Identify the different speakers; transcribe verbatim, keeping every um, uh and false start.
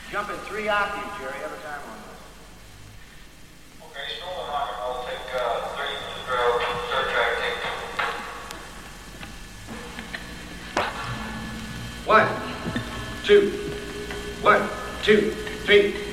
Speaker 1: Jumping three octaves, Jerry, every time on this.
Speaker 2: Okay, Stolen Rocket, I'll take uh, three for the drill, third track, take two.
Speaker 1: One, two, one, two, three.